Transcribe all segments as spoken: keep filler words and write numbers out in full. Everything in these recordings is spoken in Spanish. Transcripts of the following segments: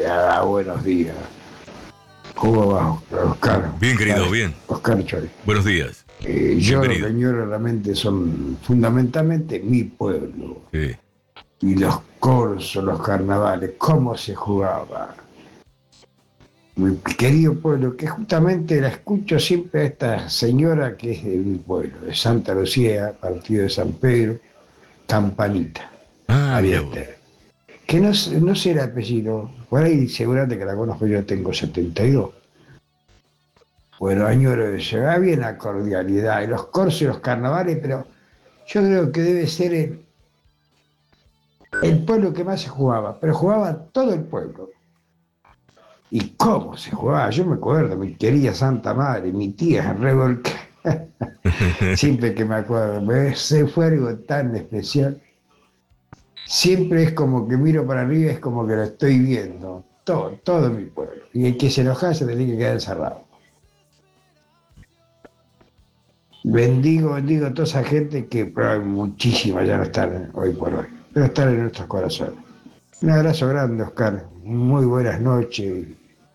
Ah, buenos días. ¿Cómo va, Oscar? Bien, querido, Oscar, bien. Oscar Choi. Buenos días. Eh, yo lo que Bienvenido. añoro realmente son fundamentalmente mi pueblo. Sí. Y los corsos, los carnavales, cómo se jugaba. Mi querido pueblo, que justamente la escucho siempre a esta señora que es de mi pueblo, de Santa Lucía, partido de San Pedro, Campanita, Ah, María mira vos. Esther. Que no, sé- no sé el apellido, por ahí seguramente que la conozco, yo tengo setenta y dos. Bueno, añoro eso, va bien la cordialidad, y los corsos y los carnavales, pero yo creo que debe ser el, el pueblo que más se jugaba, pero jugaba todo el pueblo. ¿Y cómo se jugaba? Yo me acuerdo, mi querida Santa Madre, mi tía revolca, siempre que me acuerdo, me- se fue algo tan especial. Siempre es como que miro para arriba, es como que lo estoy viendo, todo, todo mi pueblo. Y el que se enojaba se tenía que quedar encerrado. Bendigo, bendigo a toda esa gente que, pero hay muchísimas ya no están hoy por hoy, pero están en nuestros corazones. Un abrazo grande, Oscar. Muy buenas noches.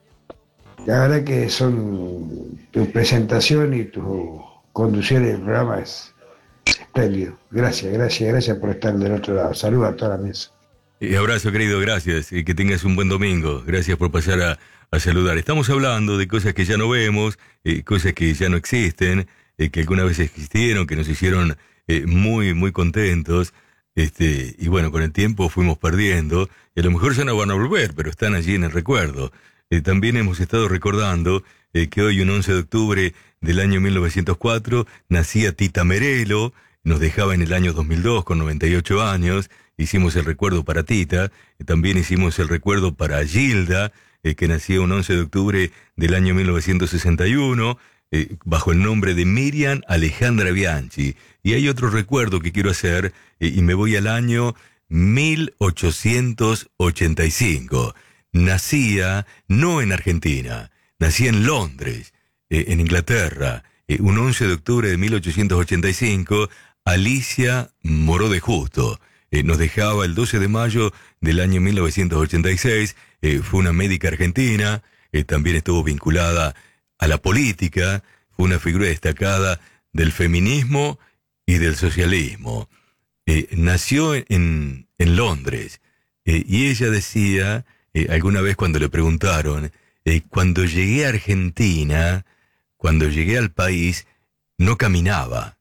La verdad que son tu presentación y tu conducción del programa es espléndido. Gracias, gracias, gracias por estar del otro lado. Saludos a toda la mesa. Y abrazo, querido, gracias. Y que tengas un buen domingo. Gracias por pasar a, a saludar. Estamos hablando de cosas que ya no vemos, eh, cosas que ya no existen, eh, que alguna vez existieron, que nos hicieron eh, muy, muy contentos. Este, y bueno, con el tiempo fuimos perdiendo. Y a lo mejor ya no van a volver, pero están allí en el recuerdo. Eh, también hemos estado recordando eh, que hoy, un once de octubre del año mil novecientos cuatro, nacía Tita Merelo. Nos dejaba en el año dos mil dos con noventa y ocho años. Hicimos el recuerdo para Tita, eh, también hicimos el recuerdo para Gilda, eh, que nació un once de octubre del año mil novecientos sesenta y uno, eh, bajo el nombre de Miriam Alejandra Bianchi. Y hay otro recuerdo que quiero hacer, eh, y me voy al año mil ochocientos ochenta y cinco. Nacía no en Argentina, nacía en Londres, eh, en Inglaterra, eh, un once de octubre de mil ochocientos ochenta y cinco, Alicia Moró de Justo. Eh, nos dejaba el doce de mayo del año mil novecientos ochenta y seis, eh, fue una médica argentina, eh, también estuvo vinculada a la política, fue una figura destacada del feminismo y del socialismo. Eh, nació en, en Londres, eh, y ella decía, eh, alguna vez cuando le preguntaron, eh, cuando llegué a Argentina, cuando llegué al país, no caminaba,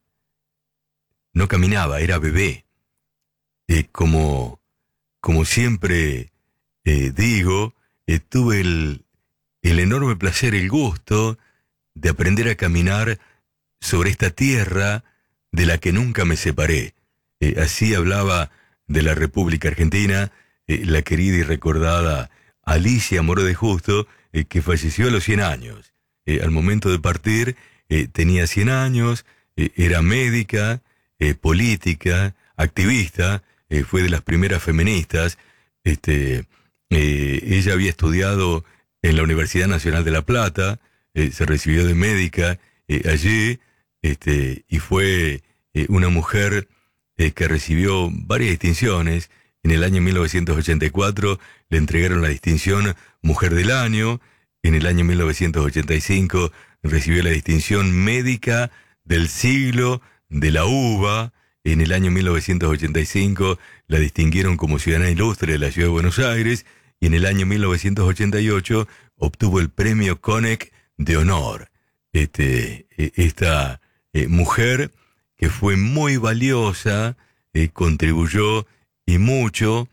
no caminaba, era bebé. Eh, como, como siempre eh, digo, eh, tuve el, el enorme placer, el gusto de aprender a caminar sobre esta tierra de la que nunca me separé. Eh, así hablaba de la República Argentina, eh, la querida y recordada Alicia Moró de Justo, eh, que falleció a los cien años. Eh, al momento de partir, eh, tenía cien años, eh, era médica, eh, política, activista, eh, fue de las primeras feministas. Este, eh, ella había estudiado en la Universidad Nacional de La Plata, eh, se recibió de médica eh, allí, este, y fue eh, una mujer eh, que recibió varias distinciones. En el año mil novecientos ochenta y cuatro le entregaron la distinción Mujer del Año. En el año mil novecientos ochenta y cinco recibió la distinción Médica del Siglo de la Uva. En el año mil novecientos ochenta y cinco la distinguieron como ciudadana ilustre de la ciudad de Buenos Aires, y en el año mil novecientos ochenta y ocho obtuvo el premio Konex de honor. Este, esta eh, mujer que fue muy valiosa, eh, contribuyó y mucho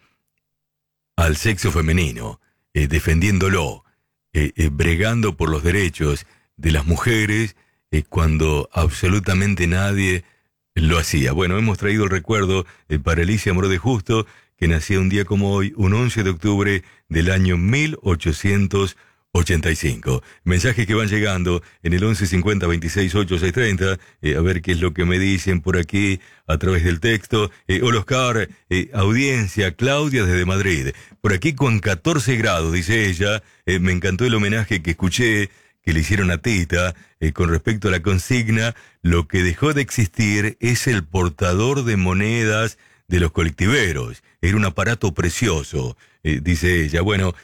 al sexo femenino, eh, defendiéndolo, eh, eh, bregando por los derechos de las mujeres, eh, cuando absolutamente nadie lo hacía. Bueno, hemos traído el recuerdo eh, para Alicia Moró de Justo, que nacía un día como hoy, un once de octubre del año mil ochocientos ochenta y cinco. Mensajes que van llegando en el once cincuenta veintiséis ocho seis treinta, eh, a ver qué es lo que me dicen por aquí a través del texto. Eh, hola Oscar, eh, audiencia, Claudia desde Madrid. Por aquí con catorce grados, dice ella. Eh, me encantó el homenaje que escuché que le hicieron a Tita, eh, con respecto a la consigna: lo que dejó de existir es el portador de monedas de los colectiveros. Era un aparato precioso, eh, dice ella. Bueno,